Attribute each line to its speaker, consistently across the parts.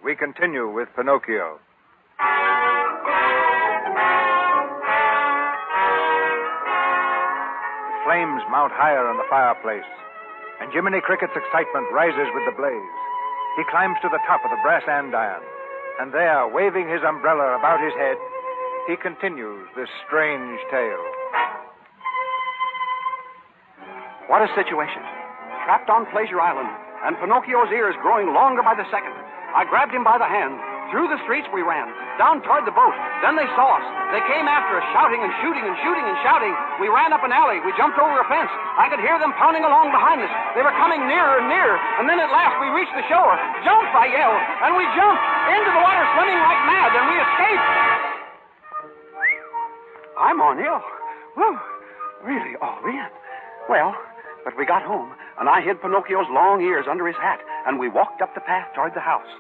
Speaker 1: we continue with Pinocchio. The flames mount higher in the fireplace, and Jiminy Cricket's excitement rises with the blaze. He climbs to the top of the brass andiron, and there, waving his umbrella about his head, he continues this strange tale.
Speaker 2: What a situation. Trapped on Pleasure Island, and Pinocchio's ears growing longer by the second. I grabbed him by the hand. Through the streets we ran, down toward the boat. Then they saw us. They came after us, shouting and shooting and shooting and shouting. We ran up an alley. We jumped over a fence. I could hear them pounding along behind us. They were coming nearer and nearer. And then at last we reached the shore. Jump, I yelled. And we jumped into the water, swimming like mad, and we escaped. I'm on ill. Whew. Really all in. Well, but we got home, and I hid Pinocchio's long ears under his hat, and we walked up the path toward the house.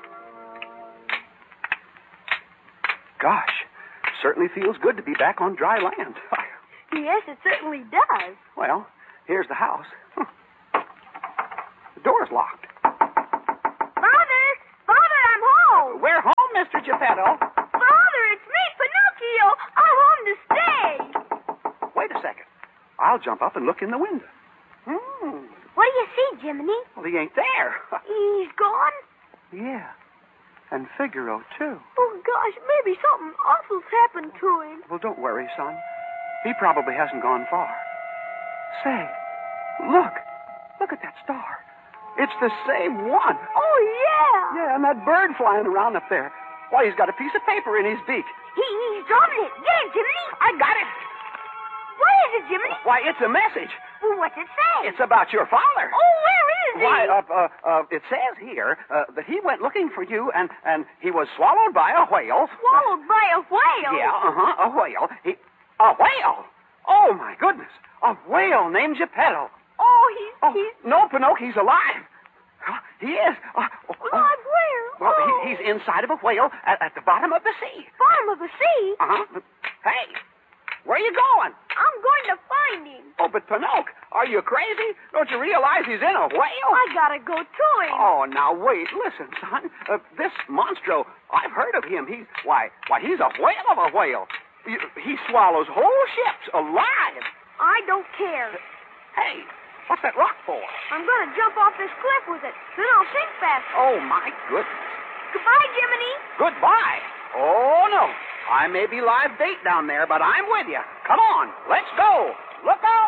Speaker 2: Gosh, certainly feels good to be back on dry land.
Speaker 3: Yes, it certainly does.
Speaker 2: Well, here's the house. The door's locked.
Speaker 3: Father! Father, I'm home!
Speaker 2: We're home, Mr. Geppetto.
Speaker 3: Father, it's me, Pinocchio! I'm home to stay!
Speaker 2: Wait a second. I'll jump up and look in the window.
Speaker 3: What do you see, Jiminy?
Speaker 2: Well, he ain't there.
Speaker 3: He's gone?
Speaker 2: Yeah. And Figaro, too.
Speaker 3: Oh, gosh, maybe something awful's happened to him.
Speaker 2: Well, don't worry, son. He probably hasn't gone far. Say, look. Look at that star. It's the same one.
Speaker 3: Oh, yeah.
Speaker 2: Yeah, and that bird flying around up there. Why, he's got a piece of paper in his beak.
Speaker 3: He's dropped it. Get it, Jiminy.
Speaker 2: I got it.
Speaker 3: What is it, Jiminy?
Speaker 2: Why, it's a message.
Speaker 3: Well, what's it say?
Speaker 2: It's about your father.
Speaker 3: Oh, where is he?
Speaker 2: Why, it says here that he went looking for you, and he was swallowed by a whale.
Speaker 3: Swallowed by a whale?
Speaker 2: Yeah, a whale. A whale? Oh, my goodness. A whale named Geppetto.
Speaker 3: Oh, he's...
Speaker 2: No, Pinocchio, he's alive. He is.
Speaker 3: Alive where?
Speaker 2: Well, he's inside of a whale at the bottom of the sea.
Speaker 3: Bottom of the sea?
Speaker 2: Uh-huh. Hey, where are you going?
Speaker 3: I'm going to find him.
Speaker 2: Oh, but Pinocchio, are you crazy? Don't you realize he's in a whale?
Speaker 3: I gotta go to him.
Speaker 2: Oh, now wait. Listen, son. This Monstro, I've heard of him. He's a whale of a whale. He swallows whole ships alive.
Speaker 3: I don't care.
Speaker 2: Hey, what's that rock for?
Speaker 3: I'm gonna jump off this cliff with it. Then I'll sink faster.
Speaker 2: Oh, my goodness.
Speaker 3: Goodbye, Jiminy.
Speaker 2: Goodbye. Oh, no. I may be live bait down there, but I'm with you. Come on, let's go. Look out.